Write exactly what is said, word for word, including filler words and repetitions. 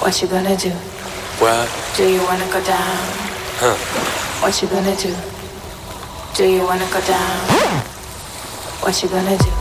What you gonna do? What? Do you wanna go down? Huh? What you gonna do? Do you wanna go down? What you gonna do?